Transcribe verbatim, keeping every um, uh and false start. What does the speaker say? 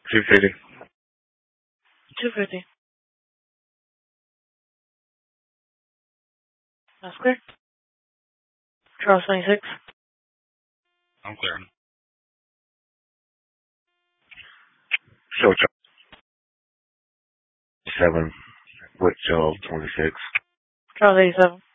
two fifty. two fifty. That's clear. Charles twenty-six. I'm clear. Show seven with Charles twenty-six. Charles eighty-seven.